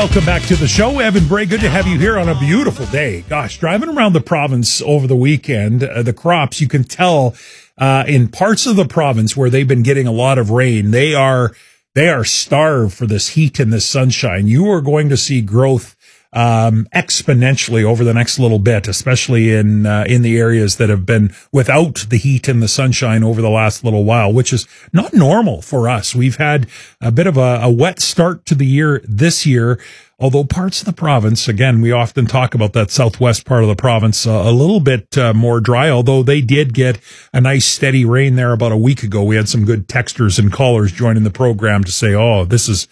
welcome back to the show. Evan Bray, good to have you here on a beautiful day. Gosh, driving around the province over the weekend, the crops, you can tell in parts of the province where they've been getting a lot of rain, they are starved for this heat and this sunshine. You are going to see growth exponentially over the next little bit, especially in the areas that have been without the heat and the sunshine over the last little while, which is not normal for us. We've had a bit of a wet start to the year this year, although parts of the province, again, we often talk about that southwest part of the province, a little bit more dry, although they did get a nice steady rain there about a week ago. We had some good texters and callers joining the program to say, oh, this is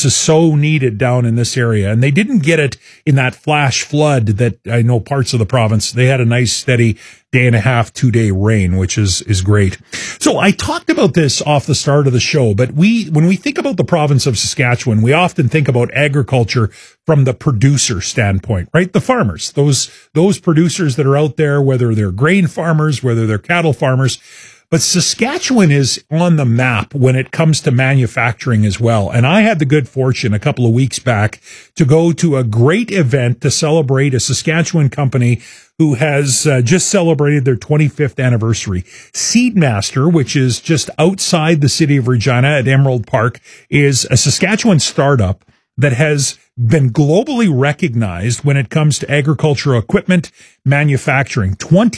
so needed down in this area. And they didn't get it in that flash flood that I know parts of the province, they had a nice steady day and a half, 2-day rain, which is great. So I talked about this off the start of the show, but when we think about the province of Saskatchewan, we often think about agriculture from the producer standpoint, right? The farmers, those producers that are out there, whether they're grain farmers, whether they're cattle farmers. But Saskatchewan is on the map when it comes to manufacturing as well. And I had the good fortune a couple of weeks back to go to a great event to celebrate a Saskatchewan company who has just celebrated their 25th anniversary. Seedmaster, which is just outside the city of Regina at Emerald Park, is a Saskatchewan startup that has been globally recognized when it comes to agricultural equipment manufacturing.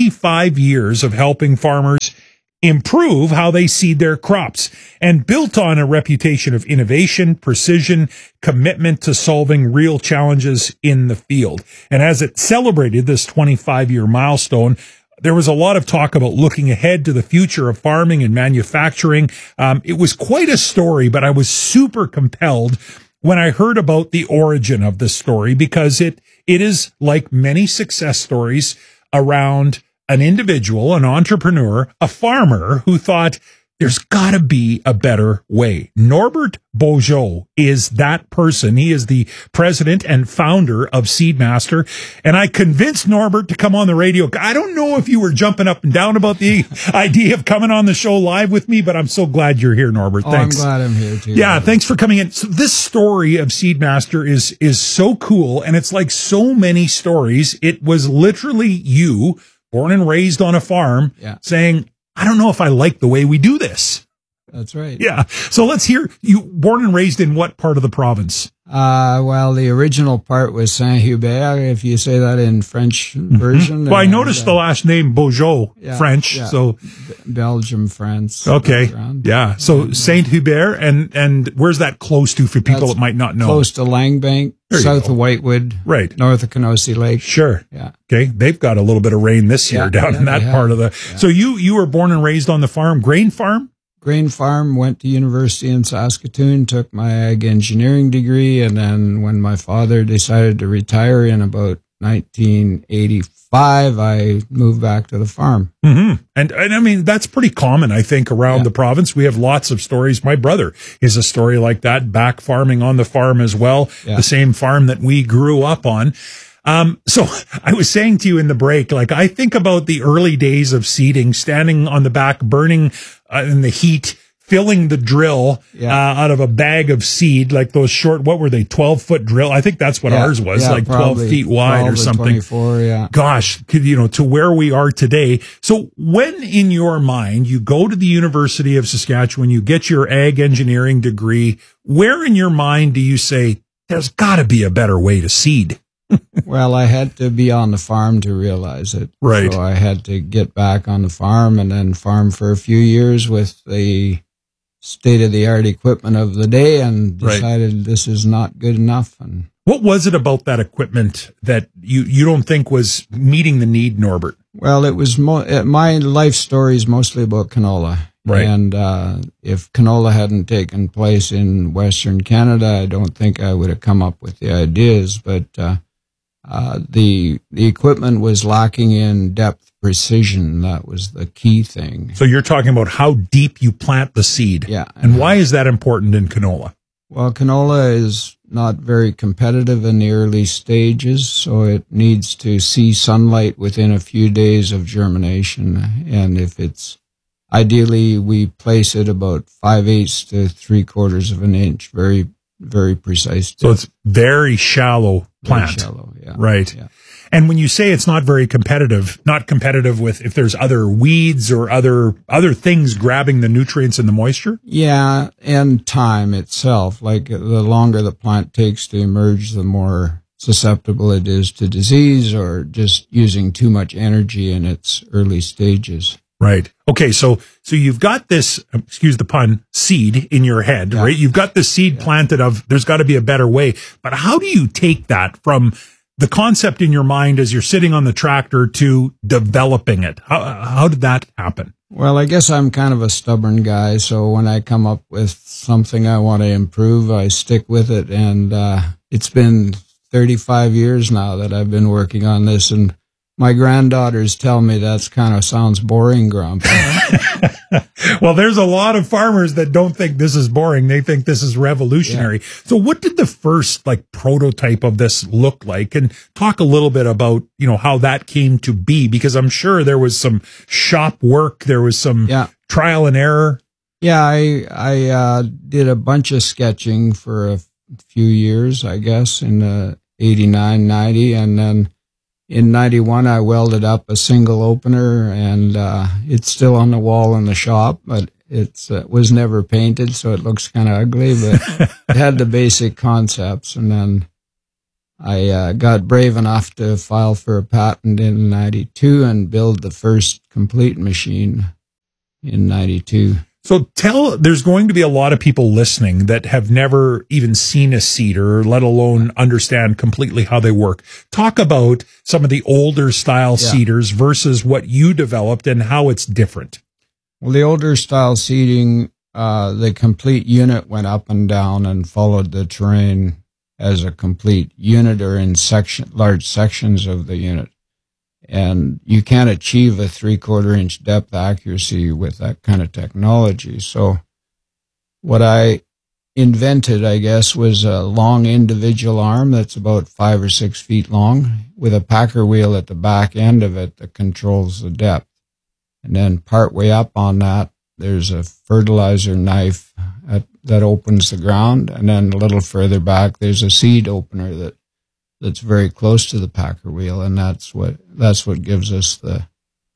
25 years of helping farmers improve how they seed their crops, and built on a reputation of innovation, precision, commitment to solving real challenges in the field. And as it celebrated this 25-year milestone, there was a lot of talk about looking ahead to the future of farming and manufacturing. It was quite a story, but I was super compelled when I heard about the origin of this story, because it is like many success stories around an individual, an entrepreneur, a farmer who thought there's got to be a better way. Norbert Beaujeu is that person. He is the president and founder of Seedmaster. And I convinced Norbert to come on the radio. I don't know if you were jumping up and down about the idea of coming on the show live with me, but I'm so glad you're here, Norbert. Thanks. I'm glad I'm here too. Yeah, thanks for coming in. So this story of Seedmaster is so cool, and it's like so many stories. It was literally you, born and raised on a farm, saying, I don't know if I like the way we do this. That's right. Yeah. So let's hear, you born and raised in what part of the province? Well, the original part was Saint-Hubert, if you say that in French version. Well, I noticed the last name, Beaujeu, French. Yeah. So Belgium, France. Okay. Yeah. So Saint-Hubert, and where's that close to for people that might not know? Close to Langbank, south of Whitewood. Right. North of Kenosee Lake. Sure. Yeah. Okay. They've got a little bit of rain this year down in that part of the, so you were born and raised on the farm, grain farm? Grain farm, went to university in Saskatoon, took my ag engineering degree, and then when my father decided to retire in about 1985, I moved back to the farm. Mm-hmm. And I mean, that's pretty common, I think, around the province. We have lots of stories. My brother is a story like that, back farming on the farm as well, the same farm that we grew up on. So I was saying to you in the break, like, I think about the early days of seeding, standing on the back, burning in the heat, filling the drill out of a bag of seed, like those short, what were they, 12-foot drill? I think that's what ours was, like 12 feet wide or something. 24, Gosh, to where we are today. So when in your mind you go to the University of Saskatchewan, you get your ag engineering degree, where in your mind do you say, there's got to be a better way to seed? Well, I had to be on the farm to realize it. Right. So I had to get back on the farm and then farm for a few years with the state-of-the-art equipment of the day, and decided this is not good enough. And what was it about that equipment that you don't think was meeting the need, Norbert? Well, it was my life story is mostly about canola. Right. And if canola hadn't taken place in Western Canada, I don't think I would have come up with the ideas. But the equipment was lacking in depth precision. That was the key thing. So you're talking about how deep you plant the seed. Yeah. And why is that important in canola? Well, canola is not very competitive in the early stages, so it needs to see sunlight within a few days of germination. And if it's ideally, we place it about 5/8 to 3/4 of an inch, very very precise depth. So it's very shallow plant. Very shallow, yeah. Right. Yeah. And when you say it's not very competitive, not competitive with if there's other weeds or other things grabbing the nutrients and the moisture? Yeah, and time itself. Like the longer the plant takes to emerge, the more susceptible it is to disease or just using too much energy in its early stages. Right. Okay. So you've got this, excuse the pun, seed in your head, right? You've got the seed planted of there's got to be a better way. But how do you take that from the concept in your mind as you're sitting on the tractor to developing it? How did that happen? Well, I guess I'm kind of a stubborn guy. So when I come up with something I want to improve, I stick with it. And it's been 35 years now that I've been working on this. And my granddaughters tell me that's kind of sounds boring, Grump. Well, there's a lot of farmers that don't think this is boring. They think this is revolutionary. Yeah. So what did the first prototype of this look like? And talk a little bit about, how that came to be, because I'm sure there was some shop work. There was some trial and error. Yeah, I did a bunch of sketching for a few years, I guess, in 89, 90, and then in 91, I welded up a single opener, and it's still on the wall in the shop, but it was never painted, so it looks kind of ugly, but it had the basic concepts. And then I got brave enough to file for a patent in 92 and build the first complete machine in 92. So there's going to be a lot of people listening that have never even seen a seeder, let alone understand completely how they work. Talk about some of the older style seeders versus what you developed and how it's different. Well, the older style seeding, the complete unit went up and down and followed the terrain as a complete unit or in large sections of the unit. And you can't achieve a 3/4 inch depth accuracy with that kind of technology. So what I invented, I guess, was a long individual arm that's about 5 or 6 feet long with a packer wheel at the back end of it that controls the depth. And then part way up on that, there's a fertilizer knife that opens the ground. And then a little further back, there's a seed opener that's very close to the packer wheel, and that's what gives us the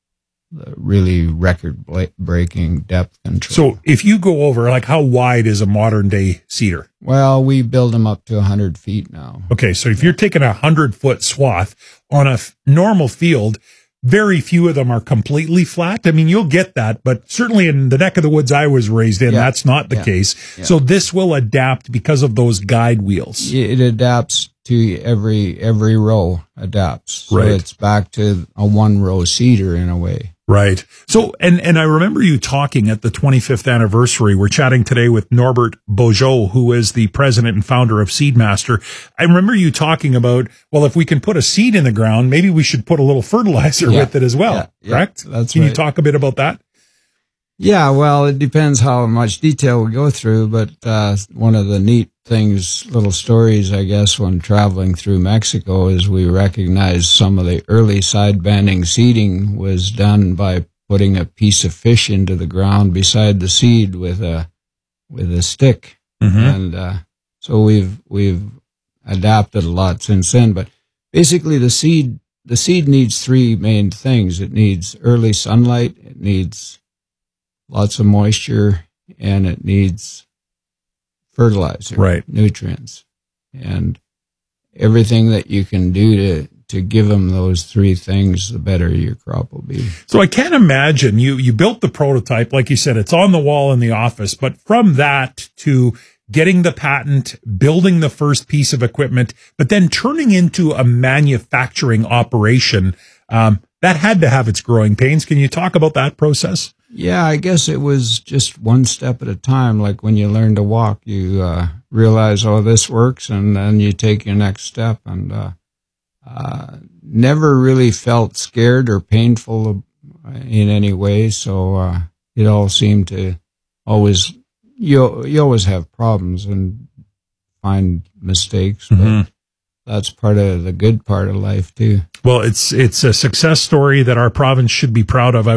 really record-breaking depth control. So if you go over, how wide is a modern-day seeder? Well, we build them up to 100 feet now. Okay, so if you're taking a 100-foot swath on a normal field, very few of them are completely flat. I mean, you'll get that, but certainly in the neck of the woods I was raised in, that's not the case. Yeah. So this will adapt because of those guide wheels. It adapts to every row adapts. So it's back to a one row seeder in a way. Right. So, and I remember you talking at the 25th anniversary. We're chatting today with Norbert Beaujeu, who is the president and founder of Seedmaster. I remember you talking about, well, if we can put a seed in the ground, maybe we should put a little fertilizer with it as well. Correct? That's Can you talk a bit about that? Yeah, well, it depends how much detail we go through, but one of the neat things, little stories, I guess, when traveling through Mexico is we recognized some of the early side banding seeding was done by putting a piece of fish into the ground beside the seed with a stick. Mm-hmm. And so we've adapted a lot since then, but basically the seed needs three main things. It needs early sunlight, it needs lots of moisture, and it needs fertilizer, nutrients, and everything that you can do to give them those three things, the better your crop will be. So I can't imagine you built the prototype, like you said, it's on the wall in the office, but from that to getting the patent, building the first piece of equipment, but then turning into a manufacturing operation, that had to have its growing pains. Can you talk about that process? Yeah, I guess it was just one step at a time. Like when you learn to walk, you realize, oh, this works, and then you take your next step. And never really felt scared or painful in any way. So it all seemed to always, you always have problems and find mistakes. Mm-hmm. that's part of the good part of life too. Well, it's a success story that our province should be proud of.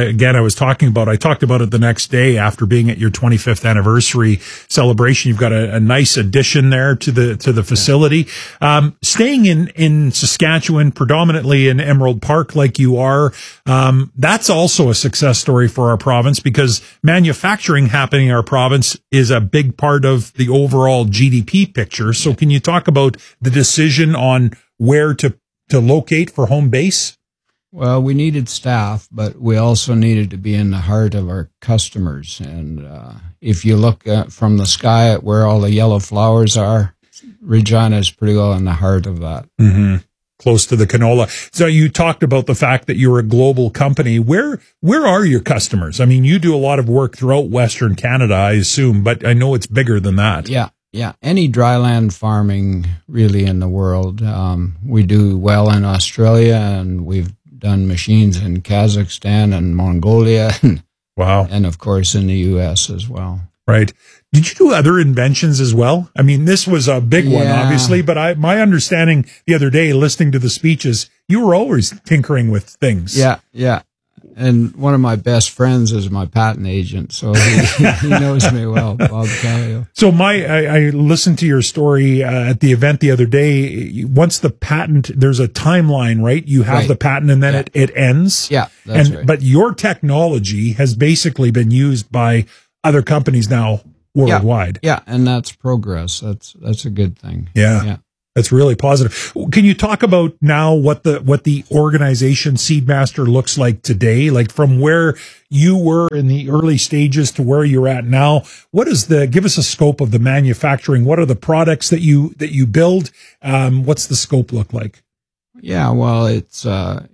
I talked about it the next day after being at your 25th anniversary celebration. You've got a nice addition there to the facility. Staying in Saskatchewan, predominantly in Emerald Park like you are, that's also a success story for our province, because manufacturing happening in our province is a big part of the overall GDP picture. So can you talk about the decision on where to locate for home base? Well, we needed staff, but we also needed to be in the heart of our customers. And if you look from the sky at where all the yellow flowers are, Regina is pretty well in the heart of that. Mm-hmm. Close to the canola. So you talked about the fact that you're a global company. Where are your customers? I mean, you do a lot of work throughout Western Canada, I assume, but I know it's bigger than that. Yeah. Any dryland farming really in the world. We do well in Australia, and we've done machines in Kazakhstan and Mongolia. Wow. And of course in the U.S. as well. Right. Did you do other inventions as well? I mean, this was a big one, obviously, but my understanding the other day, listening to the speeches, you were always tinkering with things. Yeah. And one of my best friends is my patent agent, so he knows me well, Bob Callio. So I listened to your story at the event the other day. Once the patent, there's a timeline, right? You have the patent, and then it ends. Yeah, that's right. But your technology has basically been used by other companies now worldwide. Yeah, and that's progress. That's a good thing. Yeah. That's really positive. Can you talk about now what the organization Seedmaster looks like today? Like from where you were in the early stages to where you're at now? Give us a scope of the manufacturing. What are the products that you build? What's the scope look like? Yeah, well, it's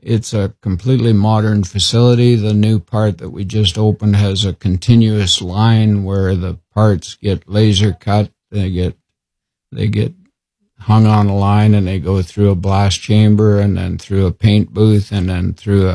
a completely modern facility. The new part that we just opened has a continuous line where the parts get laser cut. They get hung on a line, and they go through a blast chamber, and then through a paint booth, and then through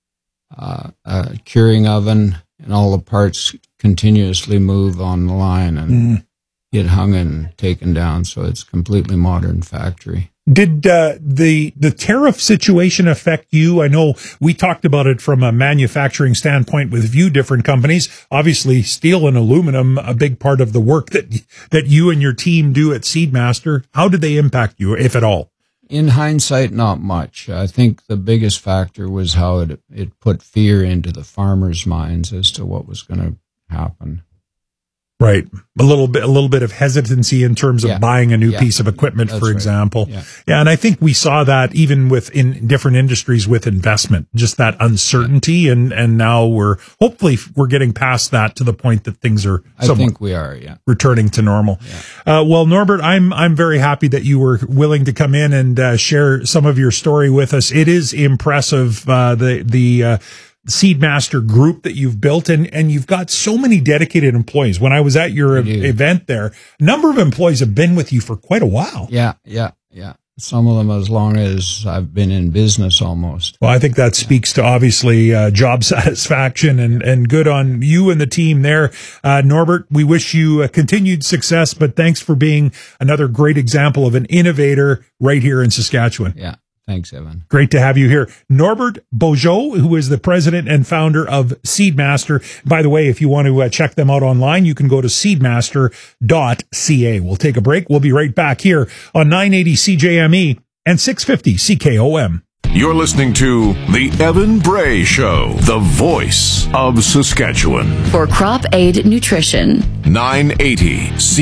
a curing oven, and all the parts continuously move on the line and get hung and taken down. So it's a completely modern factory. Did the tariff situation affect you? I know we talked about it from a manufacturing standpoint with a few different companies. Obviously, steel and aluminum, a big part of the work that you and your team do at Seedmaster. How did they impact you, if at all? In hindsight, not much. I think the biggest factor was how it put fear into the farmers' minds as to what was going to happen. Right. A little bit of hesitancy in terms of buying a new piece of equipment, for example. Right. Yeah. And I think we saw that even in different industries with investment, just that uncertainty. And now we're getting past that to the point that things are returning to normal. Yeah. Well, Norbert, I'm very happy that you were willing to come in and share some of your story with us. It is impressive, the Seedmaster group that you've built, and you've got so many dedicated employees. When I was at your event there, a number of employees have been with you for quite a while. Yeah. Some of them as long as I've been in business almost. Well, I think that speaks to obviously job satisfaction and good on you and the team there. Norbert, we wish you continued success, but thanks for being another great example of an innovator right here in Saskatchewan. Yeah. Thanks, Evan. Great to have you here. Norbert Beaujeu, who is the president and founder of Seedmaster. By the way, if you want to check them out online, you can go to seedmaster.ca. We'll take a break. We'll be right back here on 980 CJME and 650 CKOM. You're listening to The Evan Bray Show, the voice of Saskatchewan. For Crop Aid Nutrition. 980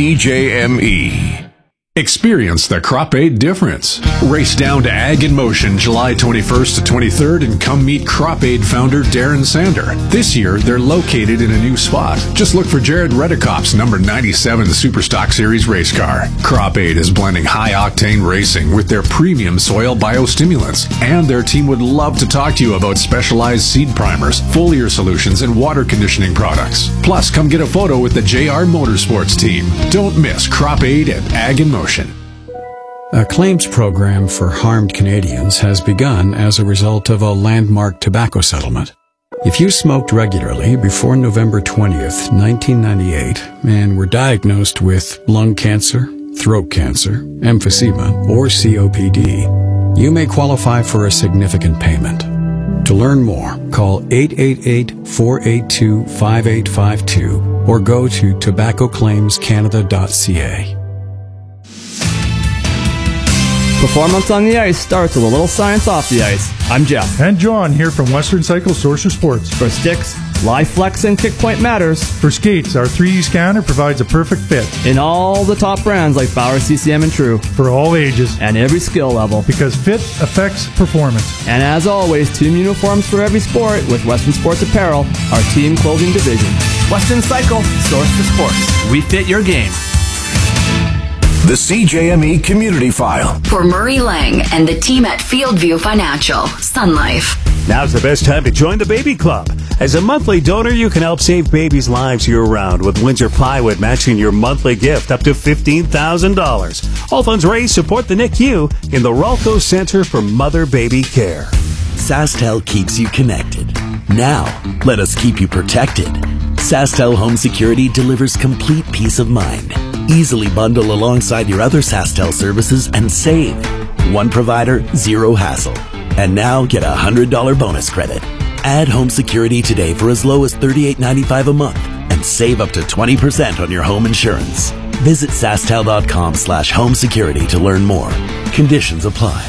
CJME. Experience the Crop Aid difference. Race down to Ag in Motion July 21st to 23rd and come meet Crop Aid founder Darren Sander. This year, they're located in a new spot. Just look for Jared Redekop's number 97 Superstock Series race car. Crop Aid is blending high-octane racing with their premium soil biostimulants. And their team would love to talk to you about specialized seed primers, foliar solutions, and water conditioning products. Plus, come get a photo with the JR Motorsports team. Don't miss Crop Aid at Ag in Motion. A claims program for harmed Canadians has begun as a result of a landmark tobacco settlement. If you smoked regularly before November 20th, 1998, and were diagnosed with lung cancer, throat cancer, emphysema, or COPD, you may qualify for a significant payment. To learn more, call 888-482-5852 or go to tobaccoclaimscanada.ca. Performance on the ice starts with a little science off the ice. I'm Jeff. And John here from Western Cycle Source of Sports. For sticks, live flex and kick point matters. For skates, our 3D scanner provides a perfect fit. In all the top brands like Bauer, CCM, and True. For all ages. And every skill level. Because fit affects performance. And as always, team uniforms for every sport with Western Sports Apparel, our team clothing division. Western Cycle, Source for Sports. We fit your game. The CJME Community File. For Murray Lang and the team at Fieldview Financial, Sun Life. Now's the best time to join the Baby Club. As a monthly donor, you can help save babies' lives year-round with Windsor Plywood matching your monthly gift up to $15,000. All funds raised support the NICU in the Ralco Center for Mother-Baby Care. SaskTel keeps you connected. Now, let us keep you protected. SaskTel Home Security delivers complete peace of mind. Easily bundle alongside your other SaskTel services and save. One provider, zero hassle. And now get a $100 bonus credit. Add home security today for as low as $38.95 a month and save up to 20% on your home insurance. Visit SaskTel.com/home security to learn more. Conditions apply.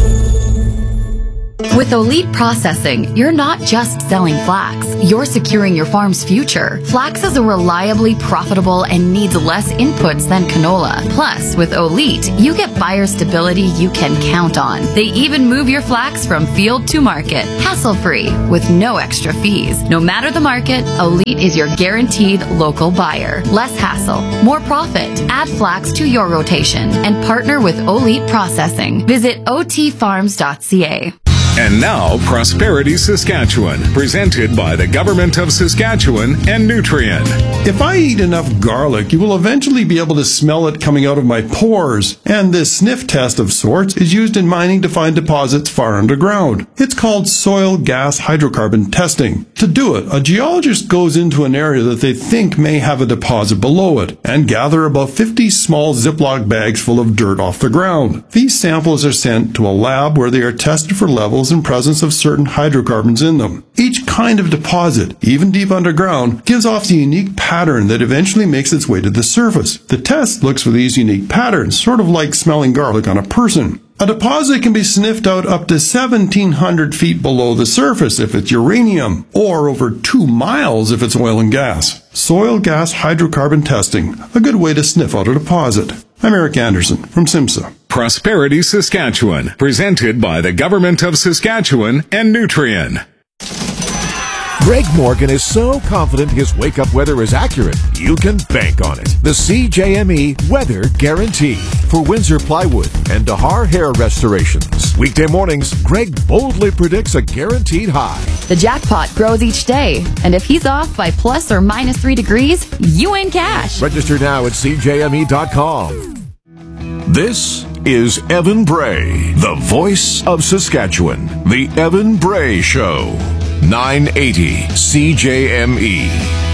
With Elite Processing, you're not just selling flax, you're securing your farm's future. Flax is a reliably profitable and needs less inputs than canola. Plus, with Elite, you get buyer stability you can count on. They even move your flax from field to market, hassle-free, with no extra fees. No matter the market, Elite is your guaranteed local buyer. Less hassle, more profit. Add flax to your rotation and partner with Elite Processing. Visit otfarms.ca. And now, Prosperity Saskatchewan, presented by the Government of Saskatchewan and Nutrien. If I eat enough garlic, you will eventually be able to smell it coming out of my pores. And this sniff test of sorts is used in mining to find deposits far underground. It's called soil gas hydrocarbon testing. To do it, a geologist goes into an area that they think may have a deposit below it and gather about 50 small Ziploc bags full of dirt off the ground. These samples are sent to a lab where they are tested for levels and presence of certain hydrocarbons in them. Each kind of deposit, even deep underground, gives off the unique pattern that eventually makes its way to the surface. The test looks for these unique patterns, sort of like smelling garlic on a person. A deposit can be sniffed out up to 1,700 feet below the surface if it's uranium, or over 2 miles if it's oil and gas. Soil gas hydrocarbon testing, a good way to sniff out a deposit. I'm Eric Anderson from SIMSA. Prosperity Saskatchewan, presented by the Government of Saskatchewan and Nutrien. Greg Morgan is so confident his wake-up weather is accurate, you can bank on it. The CJME Weather Guarantee for Windsor Plywood and Dahar Hair Restorations. Weekday mornings, Greg boldly predicts a guaranteed high. The jackpot grows each day, and if he's off by plus or minus 3 degrees, you win cash. Register now at CJME.com. This is Evan Bray, the voice of Saskatchewan. The Evan Bray Show. 980 CJME.